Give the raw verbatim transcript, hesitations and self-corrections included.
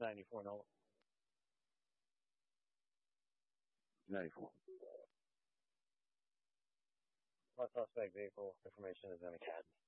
ninety-four Nola. ninety-four. What suspect vehicle information is in a C A D?